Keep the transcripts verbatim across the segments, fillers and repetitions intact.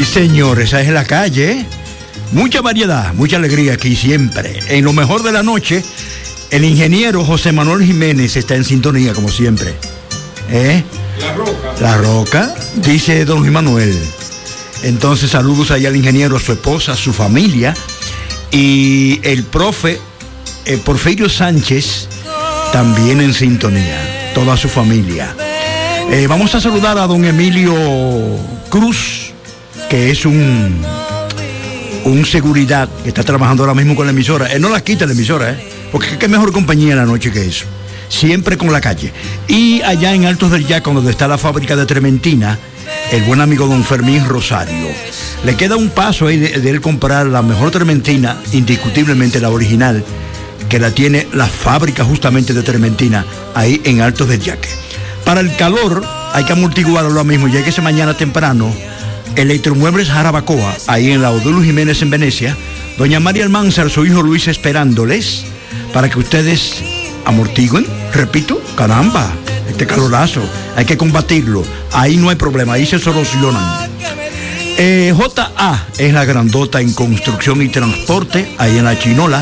Sí, señor, esa es la calle. Mucha variedad, mucha alegría aquí siempre. En lo mejor de la noche, el ingeniero José Manuel Jiménez está en sintonía, como siempre. ¿Eh? La Roca. La Roca, dice don Luis Manuel. Entonces, saludos allá al ingeniero, a su esposa, a su familia. Y el profe eh, Porfirio Sánchez, también en sintonía. Toda su familia. Eh, vamos a saludar a don Emilio Cruz, que es un, un seguridad que está trabajando ahora mismo con la emisora. Él no la quita la emisora, ¿eh? Porque qué mejor compañía en la noche que eso. Siempre con la calle. Y allá en Altos del Yaco, donde está la fábrica de trementina, el buen amigo don Fermín Rosario. Le queda un paso ahí de, de él comprar la mejor trementina, indiscutiblemente la original, que la tiene la fábrica justamente de trementina, ahí en Altos del Yaque. Para el calor hay que amortiguarlo ahora mismo. Lléguese mañana temprano. Electromuebles Jarabacoa, ahí en la Odulio Jiménez en Venecia. Doña María Almanzar, su hijo Luis esperándoles para que ustedes amortiguen. Repito, caramba, este calorazo hay que combatirlo. Ahí no hay problema, ahí se solucionan. Eh, J A es la grandota en construcción y transporte, ahí en la Chinola.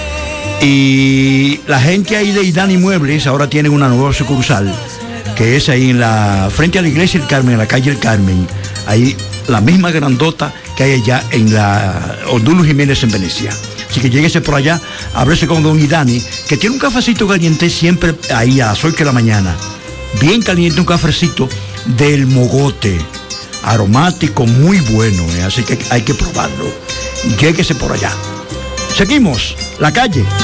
Y la gente ahí de Idani Muebles ahora tienen una nueva sucursal, que es ahí en la, frente a la iglesia del Carmen, en la calle El Carmen. Ahí la misma grandota que hay allá en la Odulio Jiménez en Venecia. Así que lléguese por allá, ábrese con don Idani, que tiene un cafecito caliente siempre ahí a las ocho de la mañana. Bien caliente, un cafecito del Mogote. Aromático, muy bueno, ¿eh? Así que hay que probarlo. Lléguese por allá. Seguimos, la calle.